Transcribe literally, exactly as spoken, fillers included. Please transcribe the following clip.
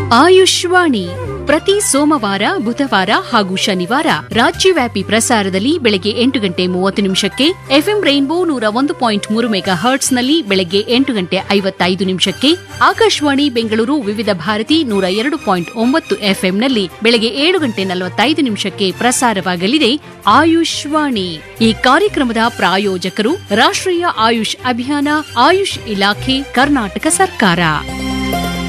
ಆಯುಷ್ವಾಣಿ ಪ್ರತಿ ಸೋಮವಾರ, ಬುಧವಾರ ಹಾಗೂ ಶನಿವಾರ ರಾಜ್ಯವ್ಯಾಪಿ ಪ್ರಸಾರದಲ್ಲಿ ಬೆಳಗ್ಗೆ ಎಂಟು ಗಂಟೆ ಮೂವತ್ತು ನಿಮಿಷಕ್ಕೆ, ಎಫ್ಎಂ ರೈನ್ಬೋ ನೂರ ಒಂದು ಪಾಯಿಂಟ್ ಮೂರು ಮೆಗಾ ಹರ್ಟ್ಸ್ನಲ್ಲಿ ಬೆಳಗ್ಗೆ ಎಂಟು ಗಂಟೆ ಐವತ್ತೈದು ನಿಮಿಷಕ್ಕೆ, ಆಕಾಶವಾಣಿ ಬೆಂಗಳೂರು ವಿವಿಧ ಭಾರತಿ ನೂರ ಎರಡು ಪಾಯಿಂಟ್ ಒಂಬತ್ತು ಎಫ್ಎಂನಲ್ಲಿ ಬೆಳಗ್ಗೆ ಏಳು ಗಂಟೆ ನಲವತ್ತೈದು ನಿಮಿಷಕ್ಕೆ ಪ್ರಸಾರವಾಗಲಿದೆ ಆಯುಷ್ವಾಣಿ. ಈ ಕಾರ್ಯಕ್ರಮದ ಪ್ರಾಯೋಜಕರು ರಾಷ್ಟ್ರೀಯ ಆಯುಷ್ ಅಭಿಯಾನ, ಆಯುಷ್ ಇಲಾಖೆ, ಕರ್ನಾಟಕ ಸರ್ಕಾರ.